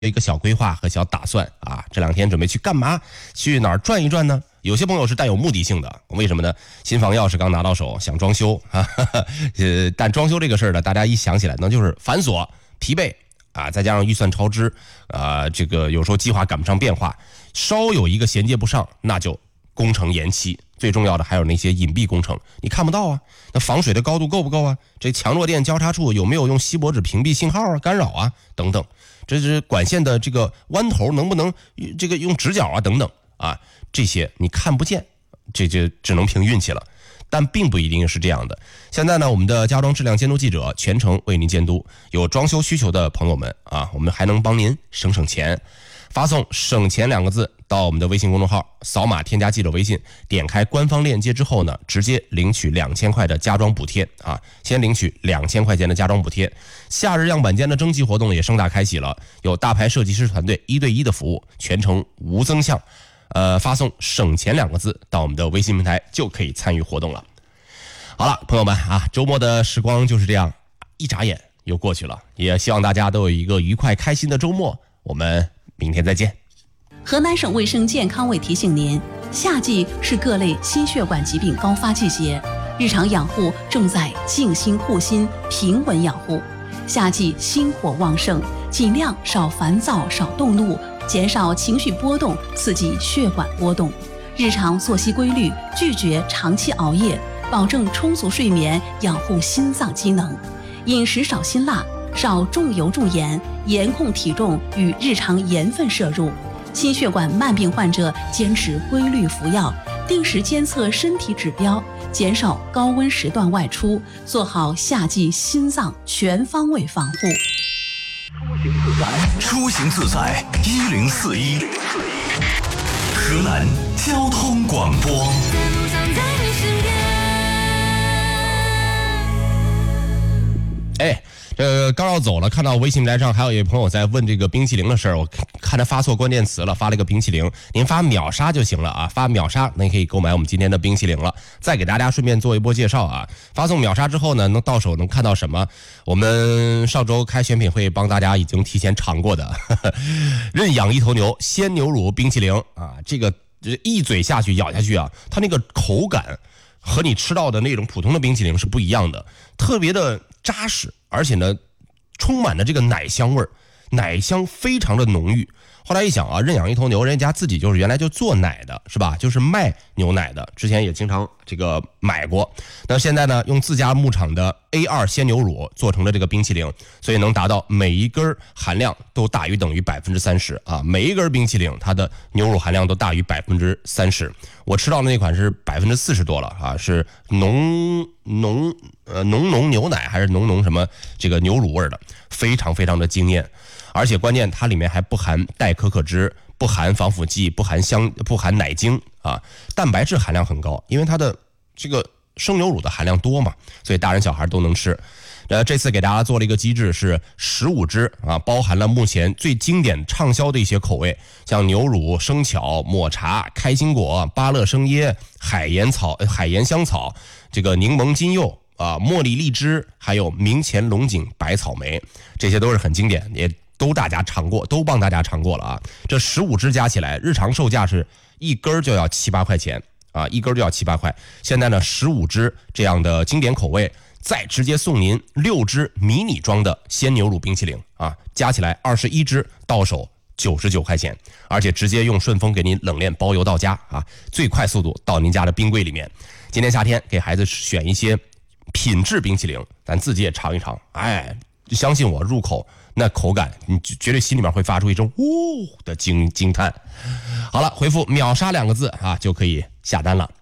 一个小规划和小打算啊，这2天准备去干嘛？去哪儿转一转呢？有些朋友是带有目的性的，为什么呢？新房钥匙刚拿到手，想装修啊，但装修这个事儿呢，大家一想起来那就是繁琐、疲惫啊，再加上预算超支啊，这个有时候计划赶不上变化，稍有一个衔接不上，那就工程延期。最重要的还有那些隐蔽工程，你看不到啊。那防水的高度够不够啊？这强弱电交叉处有没有用锡箔纸屏蔽信号啊、干扰啊等等？这是管线的这个弯头能不能这个用直角啊等等啊？这些你看不见，这就只能凭运气了。但并不一定是这样的。现在呢，我们的家装质量监督记者全程为您监督，有装修需求的朋友们啊，我们还能帮您省钱。发送省钱2个字到我们的微信公众号，扫码添加记者微信，点开官方链接之后呢，直接领取2000块的家装补贴啊！先领取2000块钱的家装补贴。夏日样板间的征集活动也盛大开启了，有大牌设计师团队1对1的服务，全程无增项。发送省钱2个字到我们的微信平台就可以参与活动了。好了，朋友们啊，周末的时光就是这样一眨眼又过去了，也希望大家都有一个愉快开心的周末。我们明天再见。 河南省卫生健康委提醒您，夏季是各类心血管疾病高发季节，日常养护重在静心护心，平稳养护。夏季心火旺盛，尽量少烦躁，少动怒，减少情绪波动，刺激血管波动。日常作息规律，拒绝长期熬夜，保证充足睡眠，养护心脏机能。饮食少辛辣，少重油重盐，严控体重与日常盐分摄入。心血管慢病患者坚持规律服药，定时监测身体指标，减少高温时段外出，做好夏季心脏全方位防护。 出行自在1041，河南交通广播。 刚要走了，看到微信平台上还有一位朋友在问这个冰淇淋的事儿，我看他发错关键词了，发了一个冰淇淋，您发秒杀就行了啊，发秒杀那可以购买我们今天的冰淇淋了。再给大家顺便做一波介绍啊，发送秒杀之后呢，能到手能看到什么？我们上周开选品会帮大家已经提前尝过的认养一头牛鲜牛乳冰淇淋啊，这个一嘴下去咬下去啊，它那个口感和你吃到的那种普通的冰淇淋是不一样的，特别的扎实，而且呢充满了这个奶香味儿，奶香非常的浓郁。后来一想啊，认养一头牛，人家自己就是原来就做奶的，是吧？就是卖牛奶的，之前也经常这个买过。那现在呢，用自家牧场的 A2 鲜牛乳做成了这个冰淇淋，所以能达到每一根含量都大于等于30%啊！每一根冰淇淋它的牛乳含量都大于30%。我吃到的那款是40%多了啊，是浓牛奶还是浓什么这个牛乳味的，非常非常的惊艳。而且关键它里面还不含代可可脂，不含防腐剂，不含奶精啊，蛋白质含量很高，因为它的这个生牛乳的含量多嘛，所以大人小孩都能吃。这次给大家做了一个机制，是15支啊，包含了目前最经典畅销的一些口味，像牛乳、生巧、抹茶、开心果、芭乐生椰、海盐香草、这个柠檬金柚啊、茉莉荔枝，还有明前龙井百草莓，这些都是很经典，也都大家尝过，都帮大家尝过了啊。这15支加起来，日常售价是一根就要7、8块钱啊，一根就要7、8块。现在呢，15支这样的经典口味，再直接送您6支迷你装的鲜牛乳冰淇淋啊，加起来21支，到手99块钱，而且直接用顺丰给您冷链包邮到家啊，最快速度到您家的冰柜里面。今年夏天给孩子选一些品质冰淇淋，咱自己也尝一尝，哎，相信我，入口那口感，你绝对心里面会发出一声呜的惊叹。好了，回复秒杀2个字啊，就可以下单了。